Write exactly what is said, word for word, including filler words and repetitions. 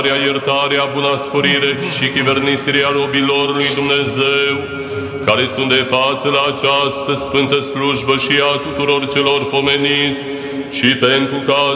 iertarea, buna sporire și chivernisirea robilor lui Dumnezeu, care sunt de față la această sfântă slujbă și a tuturor celor pomeniți, și pentru ca